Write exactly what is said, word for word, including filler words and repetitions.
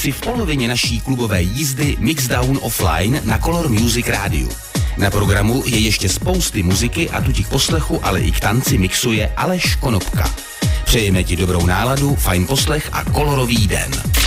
si v polovině naší klubové jízdy Mixdown Offline na Color Music rádiu. Na programu je ještě spousty muziky a tu ti k poslechu, ale i k tanci mixuje Aleš Konopka. Přejeme ti dobrou náladu, fajn poslech a kolorový den.